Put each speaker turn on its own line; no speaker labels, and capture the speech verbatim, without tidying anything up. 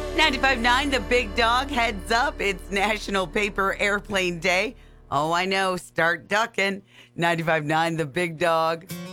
ninety-five point nine The Big Dog, heads up. It's National Paper Airplane Day. Oh, I know. Start ducking. ninety-five point nine The Big Dog.